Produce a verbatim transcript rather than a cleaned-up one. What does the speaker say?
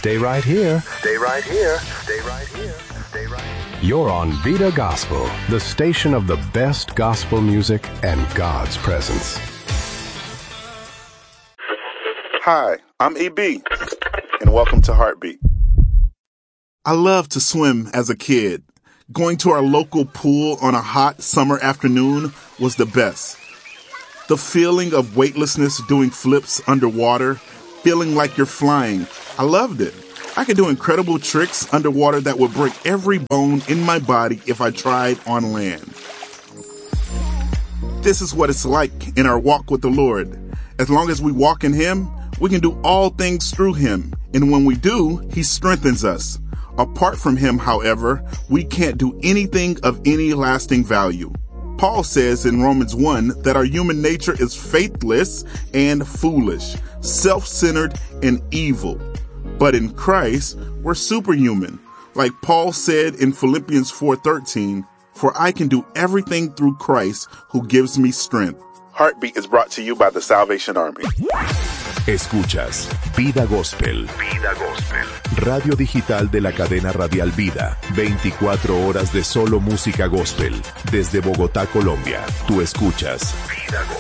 Stay right here. Stay right here. Stay right here. Stay right here. You're on Vida Gospel, the station of the best gospel music and God's presence. Hi, I'm E B, and welcome to Heartbeat. I loved to swim as a kid. Going to our local pool on a hot summer afternoon was the best. The feeling of weightlessness doing flips underwater, feeling like you're flying, I loved it. I could do incredible tricks underwater that would break every bone in my body if I tried on land. This is what it's like in our walk with the Lord. As long as we walk in Him, we can do all things through Him. And when we do, He strengthens us. Apart from Him, however, we can't do anything of any lasting value. Paul says in Romans one that our human nature is faithless and foolish, self-centered and evil. But in Christ, we're superhuman. Like Paul said in Philippians four thirteen, for I can do everything through Christ who gives me strength. Heartbeat is brought to you by the Salvation Army. Escuchas Vida Gospel. Vida Gospel. Radio digital de la cadena radial Vida. veinticuatro horas de solo música gospel. Desde Bogotá, Colombia. Tú escuchas Vida Gospel.